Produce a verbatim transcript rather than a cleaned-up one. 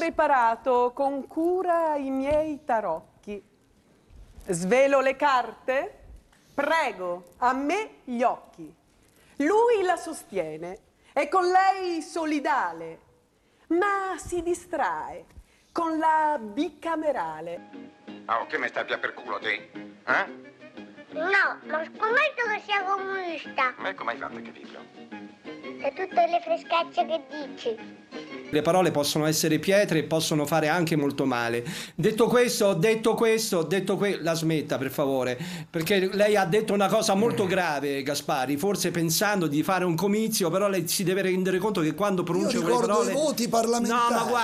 preparato con cura i miei tarocchi. Svelo le carte? Prego, a me gli occhi. Lui la sostiene, è con lei solidale, ma si distrae con la bicamerale. Oh, che mi stai più per culo, te? Eh? No, ma scommetto che sia comunista. Ma come hai fatto a capirlo? Da tutte le freschezze che dici. Le parole possono essere pietre e possono fare anche molto male. Detto questo, detto questo, detto questo, la smetta per favore, perché lei ha detto una cosa molto grave, Gasparri, forse pensando di fare un comizio, però lei si deve rendere conto che quando pronuncia Io quelle ricordo parole... i voti parlamentari. No, ma guarda,